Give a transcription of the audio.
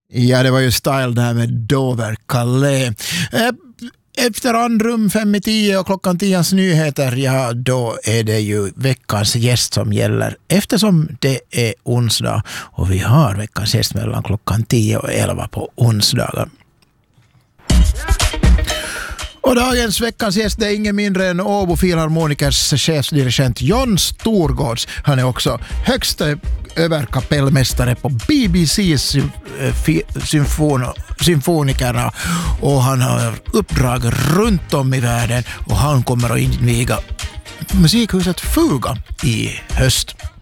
Ja, det var ju Style där med Dover Calais. Efter andrum 5:10 och klockan 10:s nyheter, ja då är det ju veckans gäst som gäller. Eftersom det är onsdag och vi har veckans gäst mellan klockan 10 och 11 på onsdagar. Och dagens veckans gäst är ingen mindre än Åbo Filharmonikers chefsdirigent John Storgårds. Han är också högsta överkapellmästare på BBCs symfonikerna och han har uppdrag runt om i världen och han kommer att inviga musikhuset Fuga i höst.